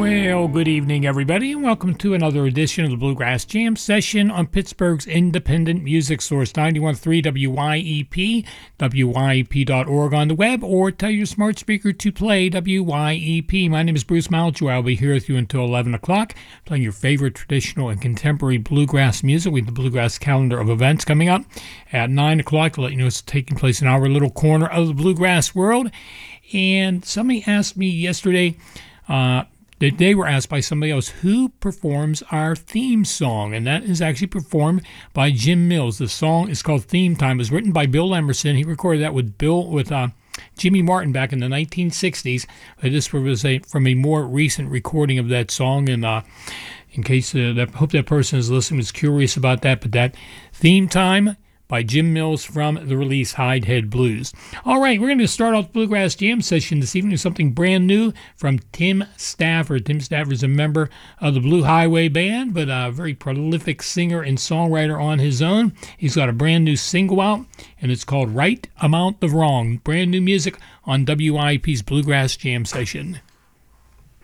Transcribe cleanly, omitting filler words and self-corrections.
Well, good evening, everybody, and welcome to another edition of the Bluegrass Jam Session on Pittsburgh's independent music source, 91.3 WYEP, WYEP.org on the web, or tell your smart speaker to play WYEP. My name is Bruce Maljoy. I'll be here with you until 11 o'clock, playing your favorite traditional and contemporary bluegrass music with the Bluegrass calendar of events coming up. At 9 o'clock, I'll let you know what's taking place in our little corner of the bluegrass world. And somebody asked me yesterday, they were asked by somebody else, who performs our theme song? And that is actually performed by Jim Mills. The song is called Theme Time. It was written by Bill Emerson. He recorded that with Jimmy Martin back in the 1960s. This was from a more recent recording of that song. And in case I hope that person is listening is curious about that. But that Theme Time by Jim Mills from the release Hidehead Blues. All right, we're going to start off the Bluegrass Jam session this evening with something brand new from Tim Stafford. Tim Stafford is a member of the Blue Highway Band, but a very prolific singer and songwriter on his own. He's got a brand new single out, and it's called Right Amount of Wrong. Brand new music on WIP's Bluegrass Jam session.